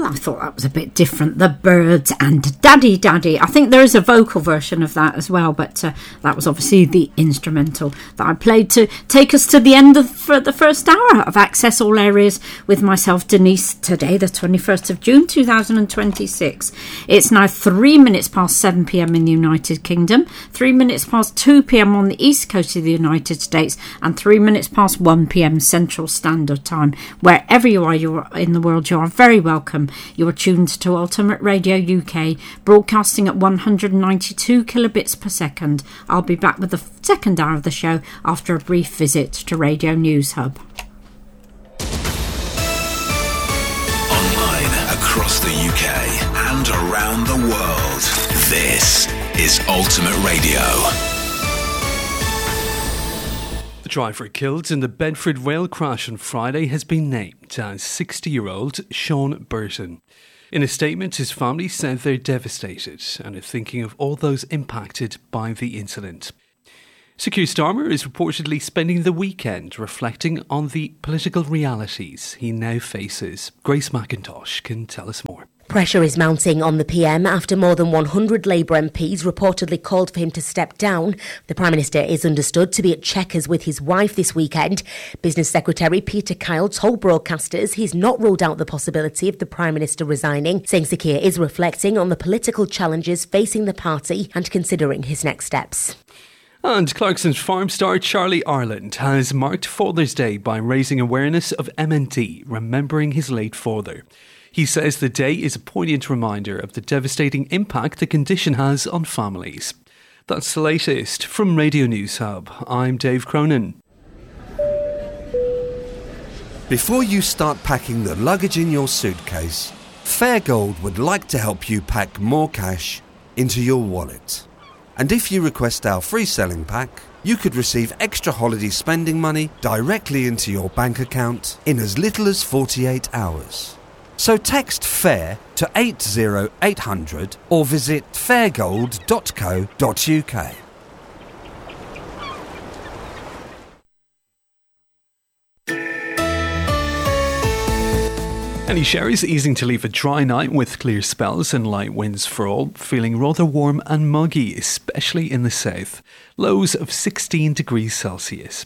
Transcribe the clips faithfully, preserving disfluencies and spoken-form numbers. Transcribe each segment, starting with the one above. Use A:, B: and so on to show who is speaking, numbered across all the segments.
A: Well, I thought that was a bit different. The Byrds and Daddy Daddy. I think there is a vocal version of that as well, but uh, that was obviously the instrumental that I played to take us to the end of for the first hour of Access All Areas with myself, Denise, today, the twenty-first of June, two thousand twenty-six. It's now three minutes past seven p.m. in the United Kingdom, three minutes past two p.m. on the east coast of the United States, and three minutes past one p.m. Central Standard Time. Wherever you are you're in the world, you are very welcome. You are tuned to Ultimate Radio U K, broadcasting at one hundred ninety-two kilobits per second. I'll be back with the second hour of the show after a brief visit to Radio News Hub.
B: Online across the U K and around the world, this is Ultimate Radio.
C: The driver killed in the Bedford rail crash on Friday has been named as sixty-year-old Sean Burton. In a statement, his family said they're devastated and are thinking of all those impacted by the incident. Sir Keir Starmer is reportedly spending the weekend reflecting on the political realities he now faces. Grace McIntosh can tell us more.
D: Pressure is mounting on the P M after more than one hundred Labour M Ps reportedly called for him to step down. The Prime Minister is understood to be at Chequers with his wife this weekend. Business Secretary Peter Kyle told broadcasters he's not ruled out the possibility of the Prime Minister resigning, saying Sir Keir is reflecting on the political challenges facing the party and considering his next steps.
C: And Clarkson's farm star Charlie Ireland has marked Father's Day by raising awareness of M N T, remembering his late father. He says the day is a poignant reminder of the devastating impact the condition has on families. That's the latest from Radio News Hub. I'm Dave Cronin.
E: Before you start packing the luggage in your suitcase, Fairgold would like to help you pack more cash into your wallet. And if you request our free selling pack, you could receive extra holiday spending money directly into your bank account in as little as forty-eight hours. So text FAIR to eight zero eight hundred or visit fairgold dot co dot uk.
C: Any Sherry's easing to leave a dry night with clear spells and light winds for all, feeling rather warm and muggy, especially in the south. Lows of sixteen degrees Celsius.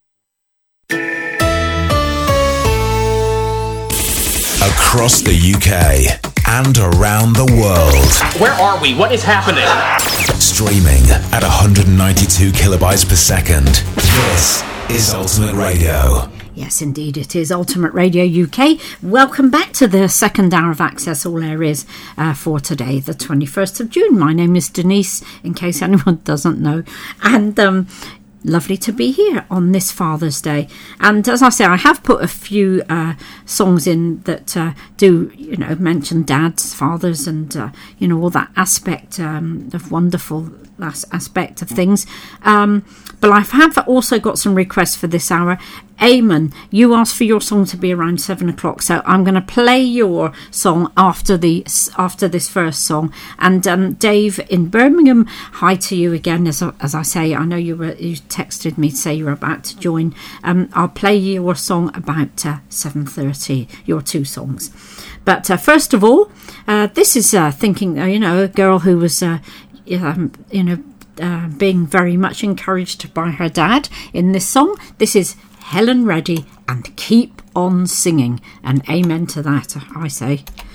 B: Across the U K and around the world.
F: Where are we? What is happening?
B: Streaming at one hundred ninety-two kilobytes per second. This is Ultimate Radio.
A: Yes, indeed, it is Ultimate Radio U K. Welcome back to the second hour of Access All Areas uh, for today, the twenty-first of June. My name is Denise, in case anyone doesn't know. And um, lovely to be here on this Father's Day. And as I say, I have put a few uh, songs in that uh, do, you know, mention dads, fathers, and, uh, you know, all that aspect, um, the wonderful aspect of things. Um, but I have also got some requests for this hour. Eamon, you asked for your song to be around seven o'clock, so I'm going to play your song after the after this first song. And um, Dave in Birmingham, hi to you again. As as I say, I know you were you texted me to say you were about to join. Um, I'll play your song about uh, seven thirty. Your two songs, but uh, first of all, uh, this is uh, thinking. Uh, you know, a girl who was, uh, um, you know, uh, being very much encouraged by her dad in this song. This is Helen Reddy and Keep On Singing, and amen to that, I say.